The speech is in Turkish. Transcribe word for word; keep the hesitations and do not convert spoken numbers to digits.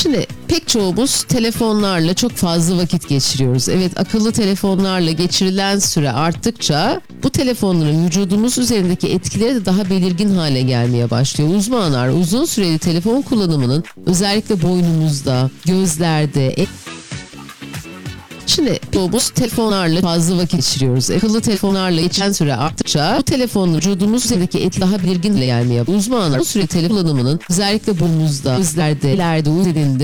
Şimdi pek çoğumuz telefonlarla çok fazla vakit geçiriyoruz. Evet, akıllı telefonlarla geçirilen süre arttıkça bu telefonların vücudumuz üzerindeki etkileri de daha belirgin hale gelmeye başlıyor. Uzmanlar uzun süreli telefon kullanımının özellikle boynumuzda, gözlerde, Şimdi çoğumuz telefonlarla fazla vakit geçiriyoruz. Akıllı telefonlarla geçen süre arttıkça bu telefonun vücudumuz üzerindeki etki daha belirgin hale gelmeye başlıyor. Uzmanlar bu süre telefon kullanımının özellikle boynumuzda, gözlerde, ellerde, üzerinde